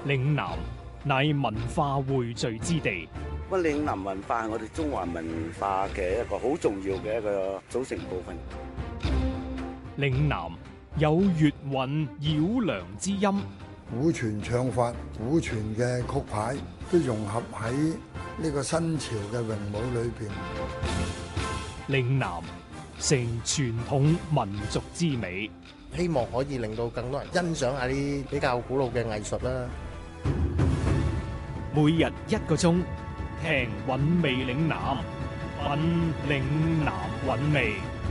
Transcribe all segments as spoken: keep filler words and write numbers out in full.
嶺南乃文化匯聚之地。 咁嶺南文化係我哋中華文化嘅一個好重要嘅一個組成部分。 嶺南有粵韻繞梁之音， 古傳唱法、古傳嘅曲牌都融合喺呢個新潮嘅詠舞裏邊。 嶺南成傳統民族之美， 希望可以令到更多人欣賞下啲比較古老嘅藝術啦。 每日一個鐘，聽韻味嶺南，品嶺南韻味。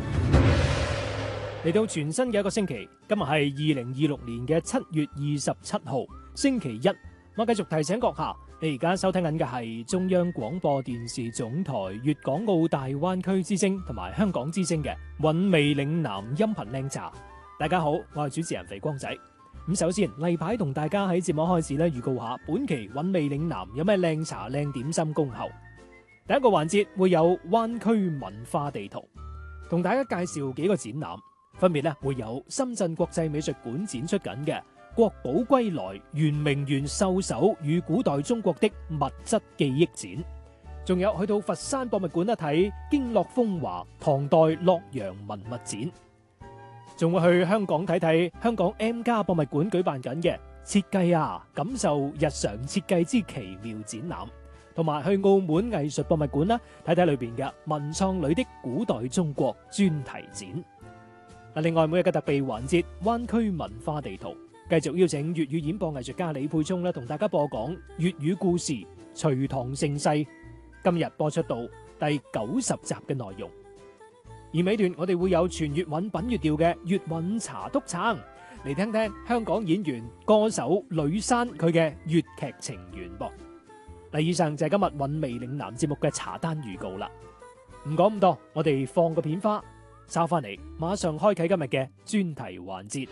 嚟到全新嘅一個星期，今日係二零二六年嘅七月二十七號，星期一。我繼續提醒閣下，你而家收聽緊嘅係中央廣播電視總台粵港澳大灣區之聲同埋香港之聲嘅韻味嶺南音頻靚茶。大家好，我係主持人肥光仔。咁首先例牌同大家喺節目開始咧預告下，本期韻味嶺南有咩靚茶靚點心恭候。第一個環節會有灣區文化地圖，同大家介紹幾個展覽，分別咧會有深圳國際美術館展出緊嘅國寶歸來圓明園獸首與古代中國的物質記憶展，仲有去到佛山博物館一睇經絡風華唐代洛陽文物展，仲會去香港睇睇香港 M+ 博物館舉辦緊嘅設計啊，感受日常設計之奇妙展覽，同埋去澳門藝術博物館啦，睇睇裏邊嘅文創裏的古代中國專題展。嗱，另外每日嘅特備環節灣區文化地圖，繼續邀請粵語演播藝術家李沛聰咧，同大家播講粵語故事《隋唐盛世》，今日播出到第九十集嘅內容。而尾段我哋會有全粵韻品粵調嘅粵韻茶篤撐，嚟聽聽香港演員歌手呂珊佢嘅粵劇情緣噃。嗱，以上就係今日韻味嶺南節目嘅茶單預告啦。唔講咁多，我哋放個片花，收翻嚟馬上開啟今日嘅專題環節。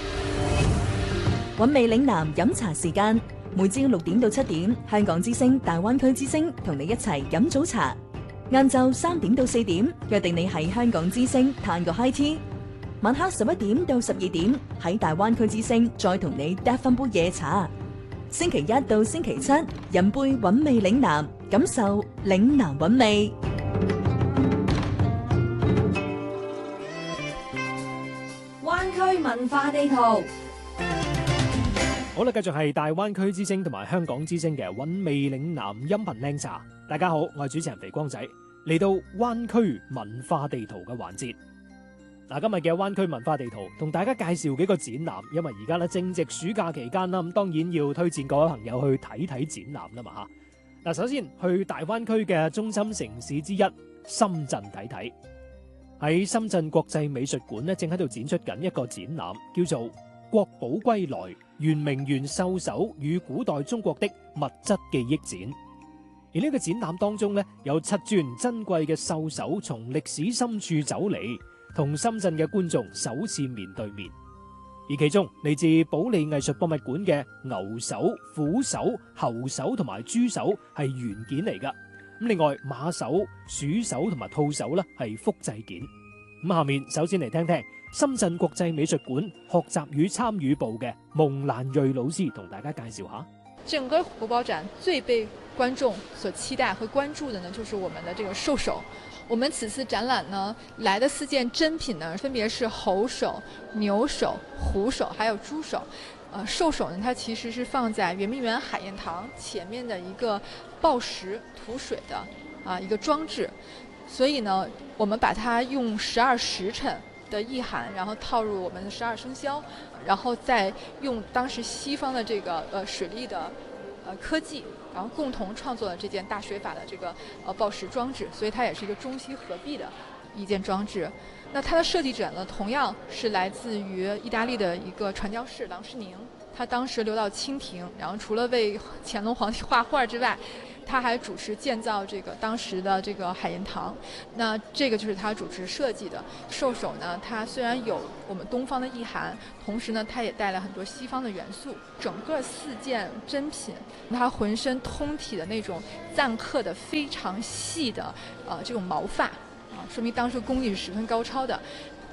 韻味嶺南飲茶時間，每朝六點到七點，香港之聲、大灣區之聲同你一齊飲早茶。晏晝三點到四點，約定你喺香港之聲嘆個 high tea。晚黑十一點到十二點，喺大灣區之聲再同你嗒翻杯夜茶。星期一到星期七，飲杯韻味嶺南，感受嶺南韻味。灣區文化地圖。 好啦，繼續係大灣區之聲同埋香港之聲嘅韻味嶺南音頻靚茶。大家好，我係主持人肥光仔，嚟到灣區文化地圖嘅環節。嗱，今日嘅灣區文化地圖同大家介紹幾個展覽，因為而家咧正值暑假期間啦，咁當然要推薦各位朋友去睇睇展覽啦嘛吓。嗱，首先去大灣區嘅中心城市之一深圳睇睇，喺深圳國際美術館咧正喺度展出緊一個展覽，叫做國寶歸來圓明園獸首與古代中國的物質記憶展。而呢個展覽當中咧，有七尊珍貴嘅獸首從歷史深處走嚟，同深圳嘅觀眾首次面對面。而其中嚟自保利藝術博物館嘅牛首、虎首、猴首同埋豬首係原件嚟噶。咁另外馬首、鼠首同埋兔首咧係複製件。咁下面首先嚟聽聽深圳國際美術館學習與參與部嘅蒙蘭瑞老師同大家介紹下。 整個國寶展最被觀眾所期待和關注的呢，就是我們的這個獸首。我們此次展覽呢，來的四件珍品呢，分別是猴首、牛首、虎首，還有豬首。呃，獸首呢，它其實是放在圓明園海晏堂前面的一個抱石吐水的啊、呃、一個裝置，所以呢，我們把它用十二時辰的意涵，然後套入我們的十二生肖，然後再用當時西方的這個呃水利的呃科技，然後共同創作了這件大水法的這個呃抱石裝置，所以它也是一個中西合璧的一件裝置。那它的設計者呢，同樣是來自於意大利的一個傳教士郎世寧，他當時流到清廷，然後除了為乾隆皇帝畫畫之外，他還主持建造這個當時的這個海晏堂，那這個就是他主持設計的。獸首呢，它雖然有我們東方的意涵，同時呢，它也帶了很多西方的元素。整個四件珍品，它渾身通體的那種錾刻的非常細的呃這種毛髮啊，說明當時工藝是十分高超的。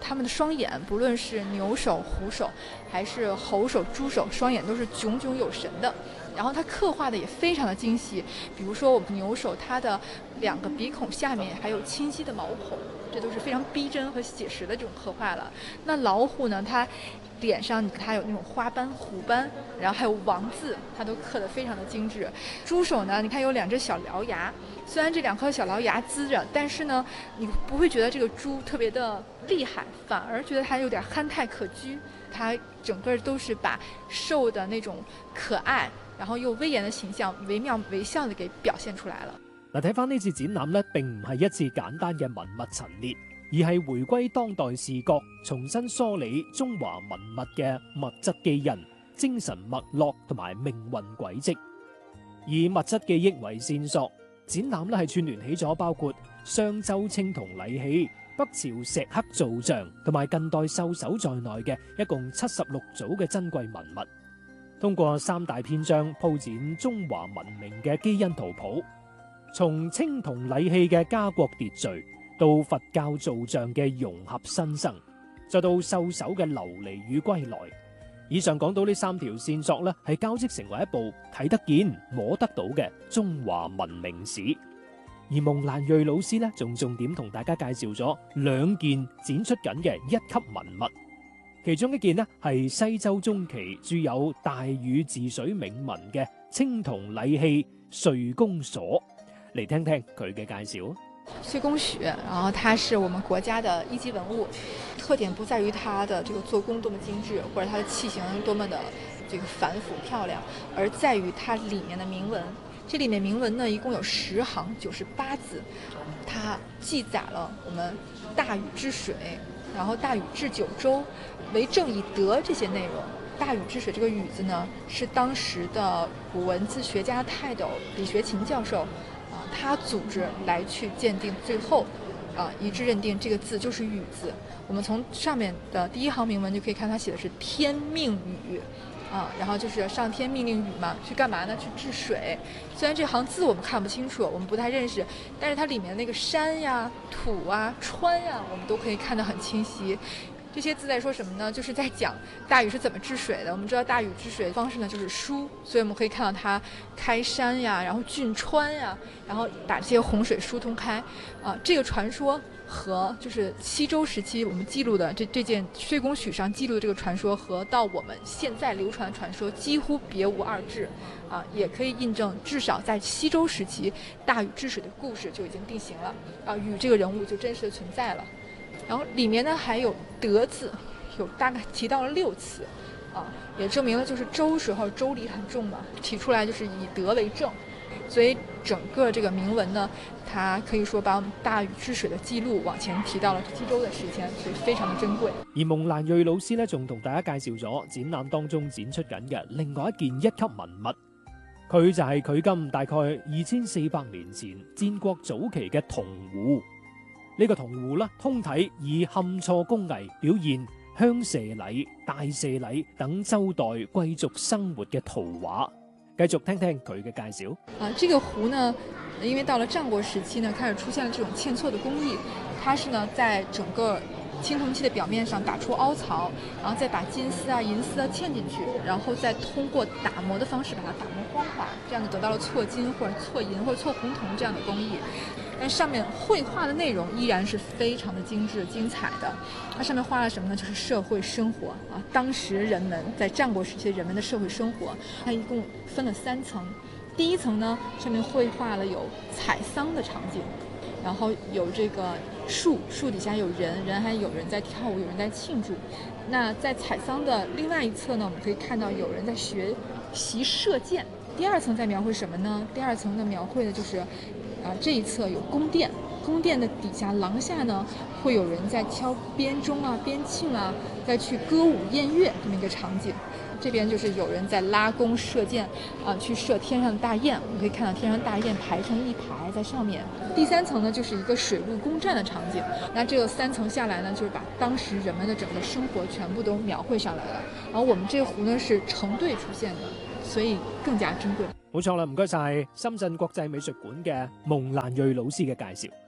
他们的双眼，不论是牛首、虎首，还是猴首、猪首，双眼都是炯炯有神的。然后它刻画的也非常的精细，比如说我们牛首，它的两个鼻孔下面还有清晰的毛孔，这都是非常逼真和写实的这种刻画了。那老虎呢，它脸上它有那种花斑、虎斑，然后还有王字，它都刻得非常的精致。猪首呢，你看有两只小獠牙，虽然这两颗小獠牙呲着，但是呢，你不会觉得这个猪特别的厉害，反而觉得它有点憨态可掬。它整个都是把兽的那種可愛，然後又威嚴的形象惟妙惟肖地給表現出來了。 嗱，睇翻呢次展覽呢，並唔係一次簡單嘅文物陳列，而係回歸當代視覺，重新梳理中華文物嘅物質基因、精神脈絡同埋命運軌跡，以物質記憶為線索，展覽呢係串聯起咗包括商周青銅禮器、北朝石刻造像同埋近代獸首在內嘅一共七十六組嘅珍貴文物，通過三大篇章鋪展中華文明嘅基因圖譜，從青銅禮器嘅家國秩序，到佛教造像嘅融合新生，再到獸首嘅流離與歸來。以上講到呢三條線索呢，係交織成為一部睇得見、摸得到嘅中華文明史。而蒙蘭瑞老師呢，仲重點同大家介紹咗兩件展出緊嘅一級文物，其中一件呢係西周中期著有大禹治水銘文嘅青銅禮器歲宮鎖，嚟聽聽佢嘅介紹。 歲宮許，然後它是我們國家的一級文物，特點不在於它的這個做工多麼精緻，或者它的器型多麼的這個繁複漂亮，而在於它裡面的銘文。這裡面銘文呢，一共有十行九十八字，它記載了我們大禹治水，然後大禹治九州，為政以德這些內容。大禹治水這個禹字呢，是當時的古文字學家泰斗李學勤教授啊，他組織來去鑑定，最後啊一致認定這個字就是禹字。我們從上面的第一行銘文就可以看，它寫的是天命禹。啊，然後就是上天命令禹嘛，去幹嘛呢？去治水。雖然這行字我們看不清楚，我們不太認識，但是它裡面那個山呀、土啊、川呀，我們都可以看得很清晰。這些字在說什麼呢？就是在講大禹是怎麼治水的。我們知道大禹治水的方式呢，就是疏，所以我們可以看到它開山呀，然後浚川呀，然後把這些洪水疏通開。啊，這個傳說和就是西周時期我們記錄的這這件歲宮許上記錄的這個傳說，和到我們現在流傳的傳說幾乎別無二致。啊，也可以印證，至少在西周時期，大禹治水的故事就已經定型了。啊，禹這個人物就真實的存在了。然後裡面呢還有德字，有大概提到了六次，啊，也證明了就是周時候周禮很重嘛，提出來就是以德為政，所以整個這個銘文呢，它可以說把我們大禹治水的記錄往前提到了西周的時間，所以非常的珍貴。 而蒙蘭瑞老師呢，仲同大家介紹咗展覽當中展出緊嘅另外一件一級文物，佢就係距今大概二千四百年前戰國早期嘅銅壺。呢、這個銅壺啦，通體以嵌錯工藝表現鄉社禮、大社禮等周代貴族生活嘅圖畫。繼續聽聽佢嘅介紹。 啊，這個壺呢，因為到了戰國時期呢，開始出現了這種嵌錯的工藝，它是呢在整個青銅器的表面上打出凹槽，然後再把金絲啊、銀絲啊嵌進去，然後再通過打磨的方式把它打磨光滑，這樣就得到了錯金或者錯銀或者錯紅銅這樣的工藝。但上面繪畫的內容依然是非常的精緻精彩的。它上面畫了什麼呢？就是社會生活啊，當時人們在戰國時期人們的社會生活，它一共分了三層。第一層呢，上面繪畫了有採桑的場景，然後有這個樹，樹底下有人，人還有人在跳舞，有人在慶祝。那在採桑的另外一側呢，我們可以看到有人在學習射箭。第二層在描繪什麼呢？第二層的描繪的就是啊，這一側有宮殿，宮殿的底下廊下呢，會有人在敲編鐘啊、編磬啊，再去歌舞宴樂這麼一個場景。這邊就是有人在拉弓射箭，啊，去射天上的大雁。我們可以看到天上大雁排成一排在上面。第三層呢，就是一個水陸攻戰的場景。那這個三層下來呢，就是把當時人們的整個生活全部都描繪上來了。然後我們這個壺呢是成對出現的，所以更加珍貴。 冇錯啦，唔該晒深圳國際美術館嘅蒙蘭瑞老師嘅介紹。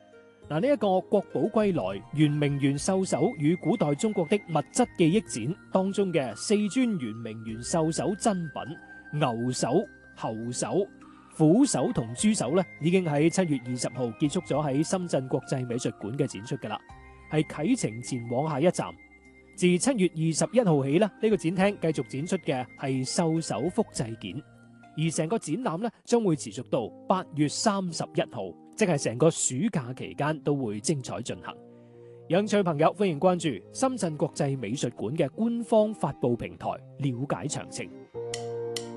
嗱，呢一個國寶歸來圓明園獸首與古代中國的物質記憶展當中嘅四尊圓明園獸首真品牛首、猴首、虎首同豬首咧，已經喺七月二十號結束咗喺深圳國際美術館嘅展出噶啦，係啟程前往下一站。自七月二十一號起咧，呢、這個展廳繼續展出嘅係獸首複製件，而成個展覽咧將會持續到八月三十一號，即係成個暑假期間都會精彩進行。有興趣朋友歡迎關注深圳國際美術館嘅官方發布平台，了解詳情。